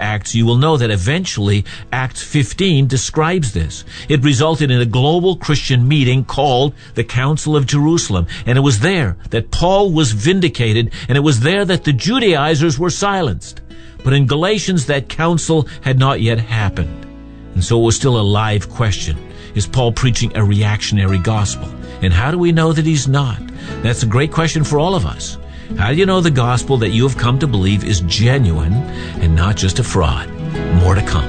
Acts, you will know that eventually Acts 15 describes this. It resulted in a global Christian meeting called the Council of Jerusalem, and it was there that Paul was vindicated, and it was there that the Judaizers were silenced. But in Galatians, that council had not yet happened, and so it was still a live question. Is Paul preaching a reactionary gospel? And how do we know that he's not? That's a great question for all of us. How do you know the gospel that you have come to believe is genuine and not just a fraud? More to come.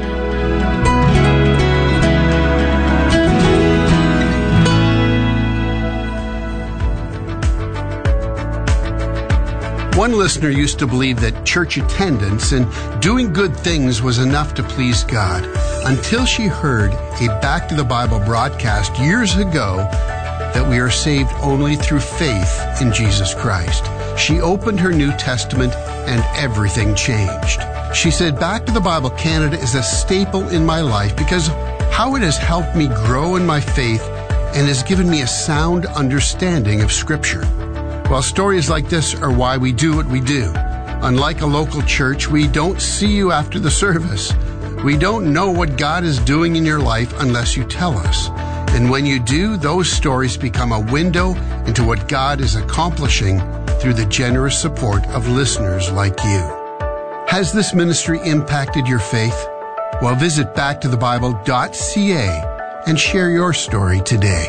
One listener used to believe that church attendance and doing good things was enough to please God, until she heard a Back to the Bible broadcast years ago that we are saved only through faith in Jesus Christ. She opened her New Testament and everything changed. She said, Back to the Bible Canada is a staple in my life because how it has helped me grow in my faith and has given me a sound understanding of Scripture. Well, stories like this are why we do what we do. Unlike a local church, we don't see you after the service. We don't know what God is doing in your life unless you tell us. And when you do, those stories become a window into what God is accomplishing through the generous support of listeners like you. Has this ministry impacted your faith? Well, visit backtothebible.ca and share your story today.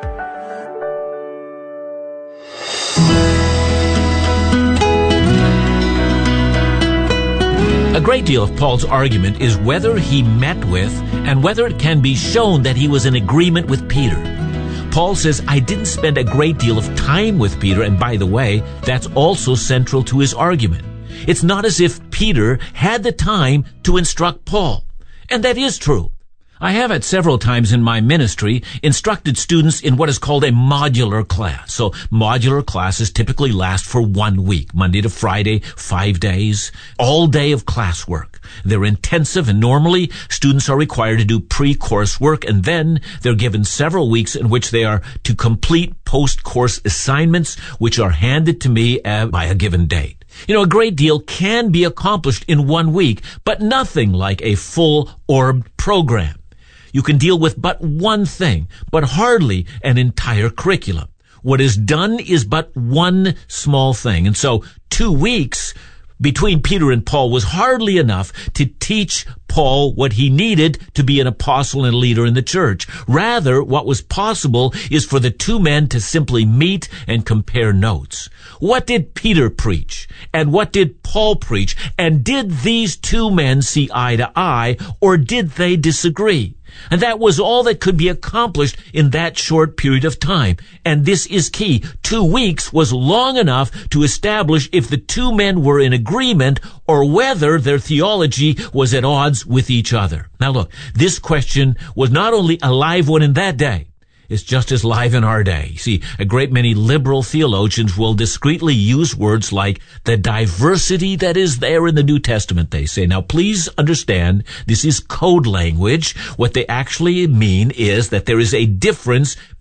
A great deal of Paul's argument is whether he met with and whether it can be shown that he was in agreement with Peter. Paul says, I didn't spend a great deal of time with Peter, and by the way, that's also central to his argument. It's not as if Peter had the time to instruct Paul. And that is true. I have at several times in my ministry instructed students in what is called a modular class. So modular classes typically last for 1 week, Monday to Friday, 5 days, all day of classwork. They're intensive, and normally students are required to do pre-course work, and then they're given several weeks in which they are to complete post-course assignments, which are handed to me by a given date. You know, a great deal can be accomplished in 1 week, but nothing like a full-orbed program. You can deal with but one thing, but hardly an entire curriculum. What is done is but one small thing. And so 2 weeks between Peter and Paul was hardly enough to teach Paul what he needed to be an apostle and leader in the church. Rather, what was possible is for the two men to simply meet and compare notes. What did Peter preach? And what did Paul preach? And did these two men see eye to eye, or did they disagree? And that was all that could be accomplished in that short period of time. And this is key. 2 weeks was long enough to establish if the two men were in agreement or whether their theology was at odds with each other. Now look, this question was not only a live one in that day, it's just as live in our day. You see, a great many liberal theologians will discreetly use words like the diversity that is there in the New Testament, they say. Now, please understand, this is code language. What they actually mean is that there is a difference